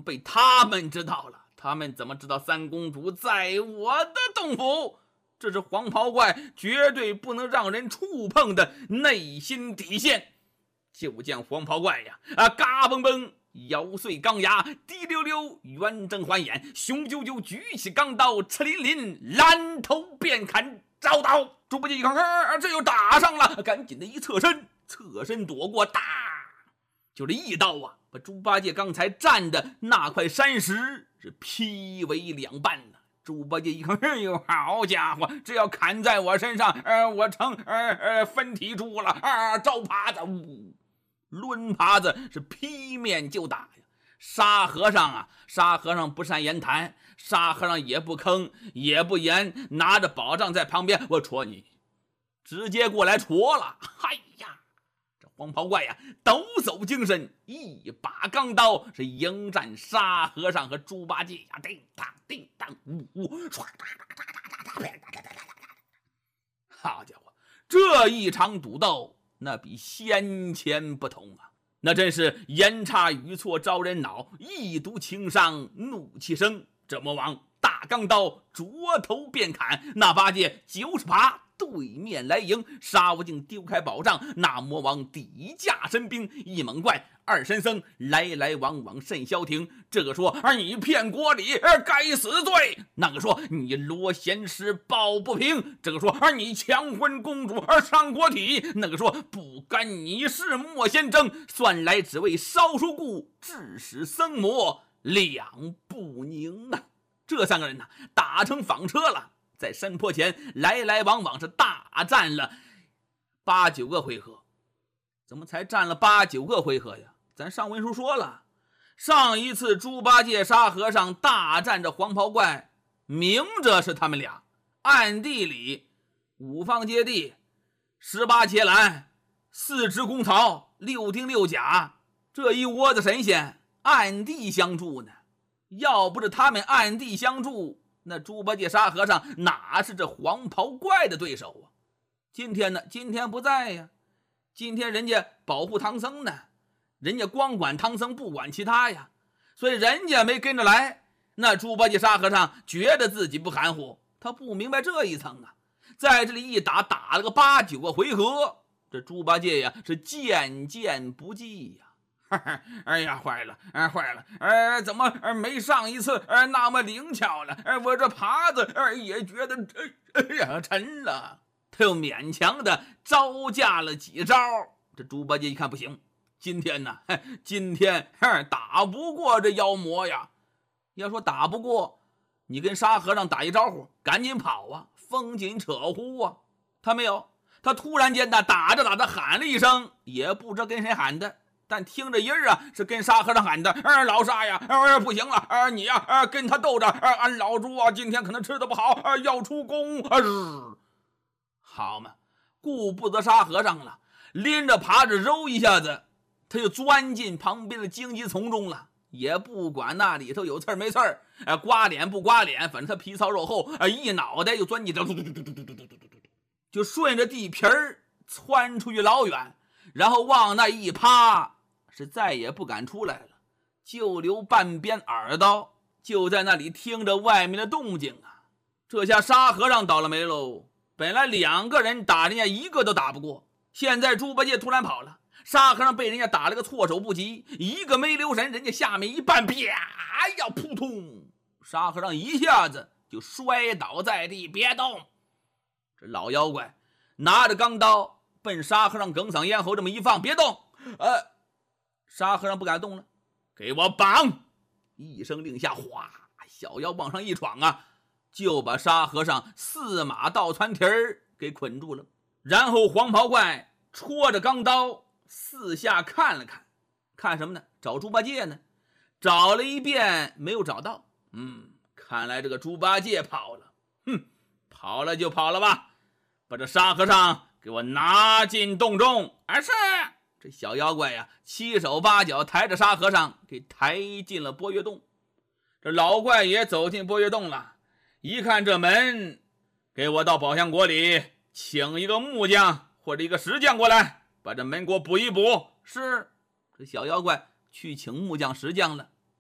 被他们知道了。他们怎么知道三公主在我的洞府？这是黄袍怪绝对不能让人触碰的内心底线。就见黄袍怪呀，嘎嘣嘣，咬碎钢牙，滴溜溜，圆睁环眼，雄赳赳，举起钢刀，赤淋淋，拦头便砍。招刀！猪八戒一看，这又打上了，赶紧的一侧身躲过，打！就这一刀啊，把猪八戒刚才站的那块山石是劈为两半了。猪八戒一看，哎呦，好家伙，这要砍在我身上，我成分体猪了招耙子，抡耙子是劈面就打呀。沙和尚不善言谈，沙和尚也不吭也不言，拿着宝杖在旁边，我戳你，直接过来戳了。哎呀，这黄袍怪呀，抖擞精神，一把钢刀是迎战沙和尚和猪八戒呀，叮当叮当，唰好家伙，这一场赌斗那比先前不同啊，那真是言差语错招人恼，一毒情伤怒气生。这魔王大钢刀着头便砍，那八戒90耙对面来迎。沙悟净丢开宝杖，那魔王抵架神兵，一猛怪二神僧来来往往甚消停。这个说你骗国礼，该死罪；那个说你罗贤师抱不平；这个说你强婚公主伤国体；那个说不干你事莫先争，算来只为烧书故，致使僧魔两不宁啊。这三个人打成纺车了，在山坡前来来往往是大战了8、9个回合。怎么才战了8、9个回合呀？咱上文书说了，上一次猪八戒沙和尚大战这黄袍怪，明着是他们俩，暗地里5方揭谛18伽蓝4支功曹6丁6甲，这一窝子神仙暗地相助呢。要不是他们暗地相助，那猪八戒沙和尚哪是这黄袍怪的对手啊？今天呢？今天不在呀，今天人家保护唐僧呢，人家光管唐僧不管其他呀，所以人家没跟着来。那猪八戒沙和尚觉得自己不含糊，他不明白这一层啊。在这里一打，打了个8、9个回合，这猪八戒呀是渐渐不济呀。哎呀，坏了，怎么没上一次那么灵巧了？我这耙子也觉得沉了。他又勉强的招架了几招。这猪八戒一看不行，今天打不过这妖魔呀。要说打不过，你跟沙和尚打一招呼，赶紧跑啊，风紧扯呼啊。他没有，他突然间打着喊了一声，也不知道跟谁喊的，但听着音儿啊，是跟沙和尚喊的，老沙呀，不行了，你呀，跟他斗着，俺老猪啊，今天可能吃的不好，要出宫。好嘛，顾不得沙和尚了，拎着耙子揉一下子，他就钻进旁边的荆棘丛中了，也不管那里头有刺没刺儿，刮脸不刮脸，反正他皮糙肉厚，一脑袋就钻进就顺着地皮儿窜出去老远，然后往那一趴，是再也不敢出来了，就留半边耳朵，就在那里听着外面的动静啊。这下沙和尚倒了霉喽，本来2个人打人家1个都打不过，现在猪八戒突然跑了，沙和尚被人家打了个措手不及，一个没留神，人家下面一绊，啪呀，扑通，沙和尚一下子就摔倒在地，别动。这老妖怪拿着钢刀奔沙和尚哽嗓咽喉这么一放，别动。沙和尚不敢动了，给我绑！一声令下，哗，小妖往上一闯啊，就把沙和尚4马倒窜蹄儿给捆住了。然后黄袍怪戳着钢刀四下看了看，看什么呢？找猪八戒呢。找了一遍没有找到，看来这个猪八戒跑了。跑了就跑了吧，把这沙和尚给我拿进洞中。是。这小妖怪呀，7手8脚抬着沙和尚给抬进了波月洞。这老怪也走进波月洞了，一看这门，给我到宝香国里请一个木匠或者一个石匠过来，把这门给我补一补。是。这小妖怪去请木匠石匠了，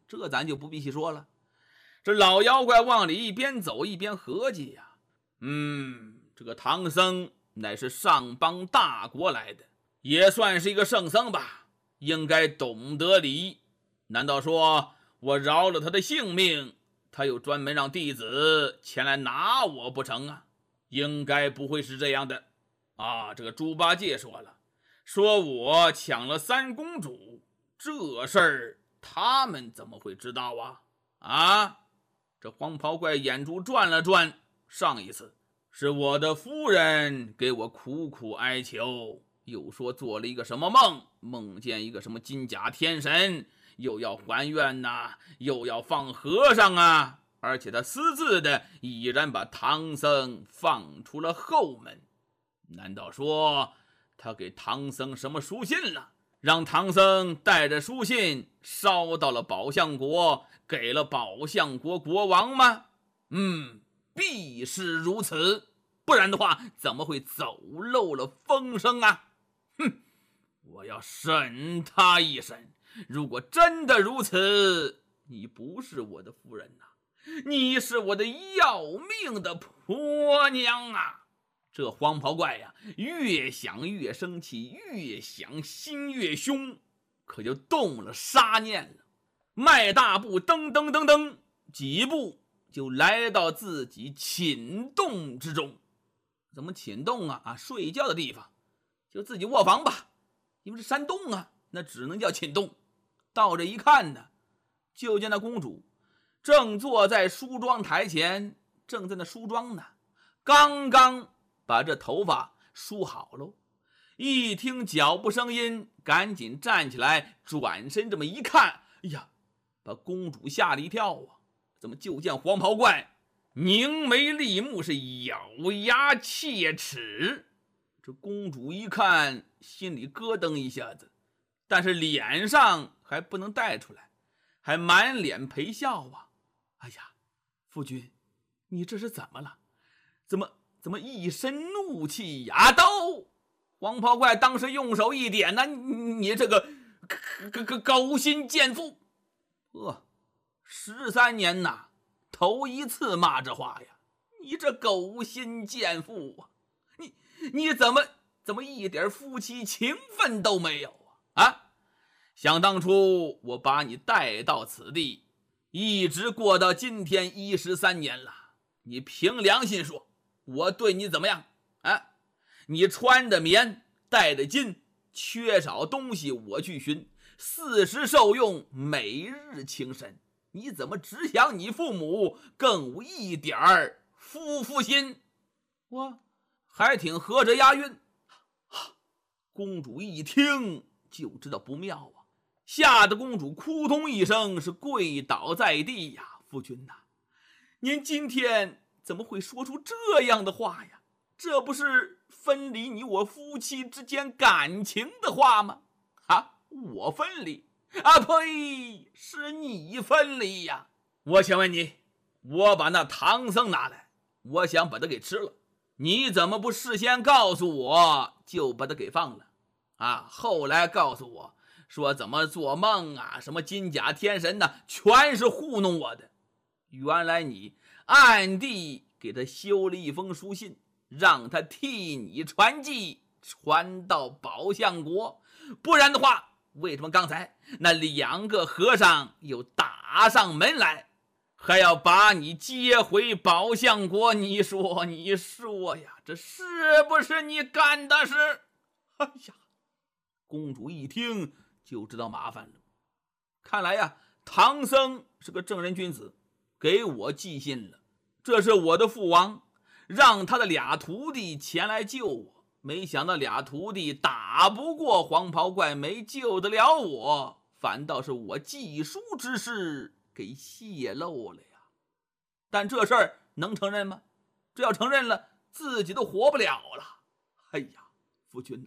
这咱就不必细说了。这老妖怪往里一边走一边合计呀，这个唐僧乃是上邦大国来的，也算是一个圣僧吧，应该懂得礼。难道说我饶了他的性命，他又专门让弟子前来拿我不成啊？应该不会是这样的啊！这个猪八戒说了，说我抢了三公主，这事儿他们怎么会知道啊？这黄袍怪眼珠转了转，上一次是我的夫人给我苦苦哀求，又说做了一个什么梦，梦见一个什么金甲天神，又要还愿又要放和尚啊，而且他私自的已然把唐僧放出了后门。难道说他给唐僧什么书信了，让唐僧带着书信烧到了宝象国，给了宝象国国王吗？必是如此，不然的话怎么会走漏了风声啊？我要审他一审，如果真的如此，你不是我的夫人你是我的要命的婆娘啊！这黄袍怪呀，越想越生气，越想心越凶，可就动了杀念了。迈大步，噔噔噔噔，几步就来到自己寝洞之中。怎么寝洞啊？睡觉的地方，就自己卧房吧，因为是山洞啊，那只能叫寝洞。到这一看呢，就见那公主正坐在梳妆台前，正在那梳妆呢，刚刚把这头发梳好喽。一听脚步声音，赶紧站起来，转身这么一看，哎呀，把公主吓了一跳啊！怎么就见黄袍怪凝眉立目，是咬牙切齿。这公主一看，心里咯噔一下子，但是脸上还不能带出来，还满脸陪笑啊！哎呀，夫君，你这是怎么了？怎么一身怒气呀？都！黄袍怪当时用手一点你这个狗心贱妇！13年头一次骂这话呀！你这狗心贱妇啊！你怎么一点夫妻情分都没有啊？想当初我把你带到此地，一直过到今天13年了，你凭良心说，我对你怎么样啊？你穿的棉，戴的金，缺少东西我去寻，4时受用，每日情深。你怎么只想你父母，更无一点夫妇心？我还挺合着押韵。公主一听就知道不妙啊，吓得公主扑通一声是跪倒在地呀！夫君您今天怎么会说出这样的话呀？这不是分离你我夫妻之间感情的话吗？我分离？呸！是你分离呀！我想问你，我把那唐僧拿来，我想把他给吃了，你怎么不事先告诉我，就把他给放了后来告诉我说怎么做梦什么金甲天神全是糊弄我的。原来你暗地给他修了一封书信，让他替你传记，传到宝象国。不然的话，为什么刚才那2个和尚又打上门来，还要把你接回宝象国？你说呀，这是不是你干的事？哎呀，公主一听就知道麻烦了。看来唐僧是个正人君子，给我寄信了，这是我的父王让他的俩徒弟前来救我，没想到俩徒弟打不过黄袍怪，没救得了我，反倒是我寄书之事给泄露了呀。但这事儿能承认吗？这要承认了，自己都活不了了。哎呀，夫君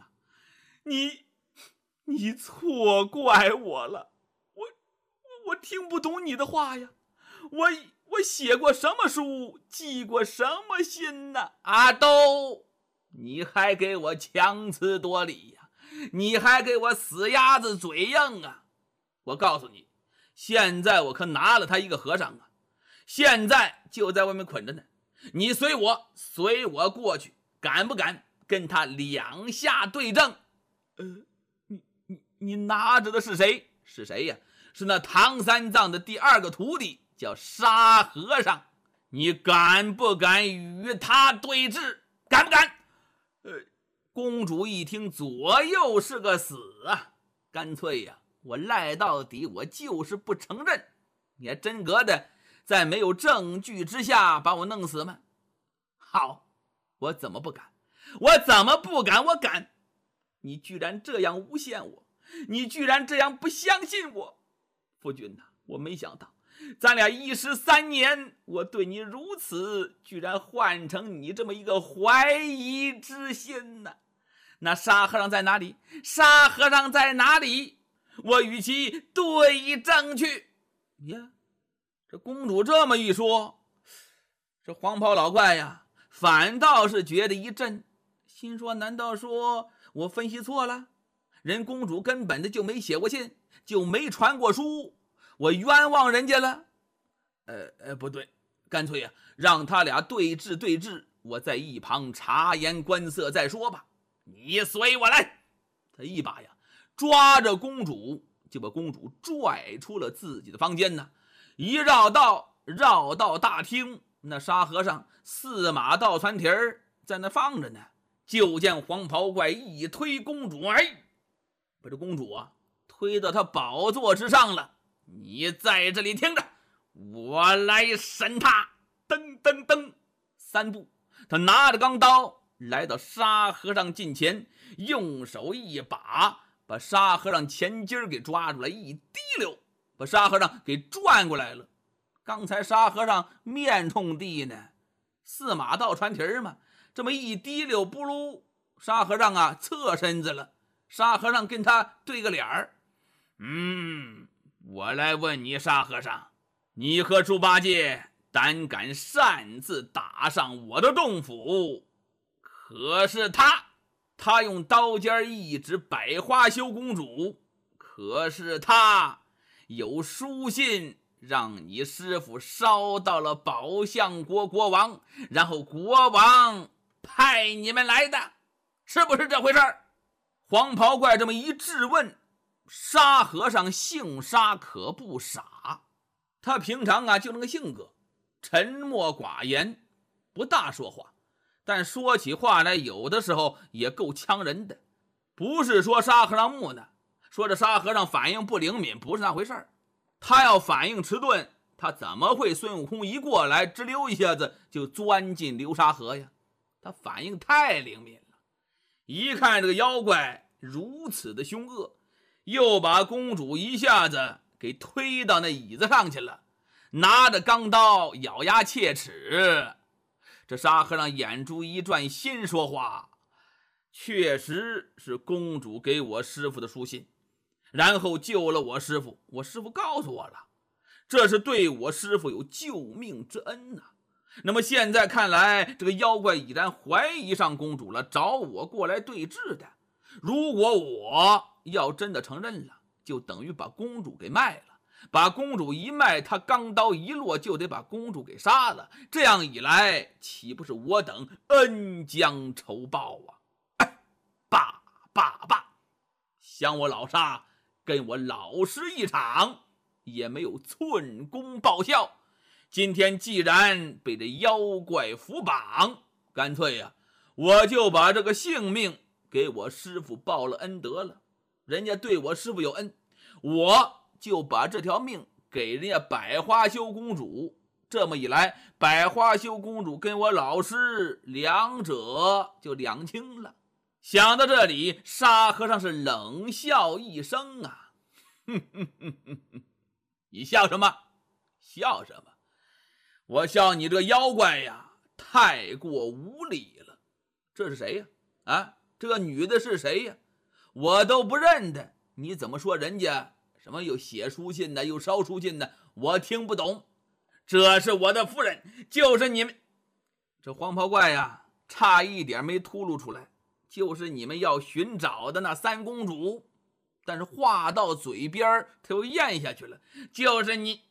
你错怪我了，我听不懂你的话呀，我写过什么书，寄过什么信呢？都，你还给我强词夺理呀，你还给我死鸭子嘴硬啊！我告诉你， 现在我可拿了他一个和尚啊，现在就在外面捆着呢。你随我过去，敢不敢跟他两下对证？你拿着的是谁？是谁呀？是那唐三藏的第二个徒弟，叫沙和尚。你敢不敢与他对峙？敢不敢？公主一听左右是个死啊，干脆呀，我赖到底，我就是不承认。你还真格的在没有证据之下把我弄死吗？好，我怎么不敢？我怎么不敢？我敢！你居然这样诬陷我，你居然这样不相信我，夫君呐，我没想到咱俩一时3年，我对你如此，居然换成你这么一个怀疑之心呢。那沙和尚在哪里？沙和尚在哪里？我与其对证去。呀，这公主这么一说，这黄袍老怪呀，反倒是觉得一震，心说难道说我分析错了？人公主根本的就没写过信，就没传过书，我冤枉人家了。不对，干脆呀，让他俩对峙，我在一旁察言观色再说吧。你随我来。他一把呀抓着公主，就把公主拽出了自己的房间呢。一绕到大厅，那沙和尚4马倒船蹄儿在那放着呢。就见黄袍怪一推公主，把这公主啊推到他宝座之上了。你在这里听着，我来审他。噔噔噔，3步，他拿着钢刀来到沙和尚近前，用手一把把沙和尚前襟给抓住来，一提溜把沙和尚给转过来了。刚才沙和尚面冲地呢，4马倒船蹄嘛，这么一提溜，不噜，沙和尚啊侧身子了。沙和尚跟他对个脸儿，我来问你，沙和尚，你和猪八戒胆敢擅自打上我的洞府，可是他用刀尖一指百花羞公主，可是他有书信让你师父烧到了宝象国国王，然后国王派你们来的，是不是这回事？黄袍怪这么一质问，沙和尚姓沙可不傻，他平常啊就那个性格，沉默寡言，不大说话，但说起话来有的时候也够呛人的。不是说沙和尚木讷，说这沙和尚反应不灵敏，不是那回事儿。他要反应迟钝，他怎么会孙悟空一过来直溜一下子就钻进流沙河呀？他反应太灵敏了，一看这个妖怪如此的凶恶，又把公主一下子给推到那椅子上去了，拿着钢刀咬牙切齿。这沙和尚眼珠一转，心说话，确实是公主给我师父的书信，然后救了我师父，我师父告诉我了，这是对我师父有救命之恩呐。那么现在看来，这个妖怪已然怀疑上公主了，找我过来对峙的。如果我要真的承认了，就等于把公主给卖了，把公主一卖，他钢刀一落就得把公主给杀了，这样一来，岂不是我等恩将仇报啊？罢，想我老沙跟我老实一场，也没有寸功报效。今天既然被这妖怪伏绑，干脆呀，我就把这个性命给我师父报了恩得了。人家对我师父有恩，我就把这条命给人家百花羞公主。这么一来，百花羞公主跟我老师两者就两清了。想到这里，沙和尚是冷笑一声啊，你笑什么？笑什么？我笑你这个妖怪呀，太过无礼了。这是谁呀？这个女的是谁呀？我都不认得，你怎么说人家什么又写书信的，又烧书信的？我听不懂。这是我的夫人，就是你们。这黄袍怪呀，差一点没秃噜出来，就是你们要寻找的那3公主。 但是话到嘴边他又咽下去了。就是你